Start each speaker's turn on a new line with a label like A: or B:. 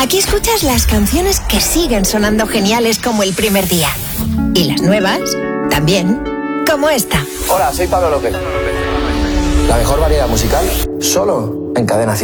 A: Aquí escuchas las canciones que siguen sonando geniales como el primer día. Y las nuevas, también, como esta.
B: Hola, soy Pablo López. La mejor variedad musical, solo en Cadena 100.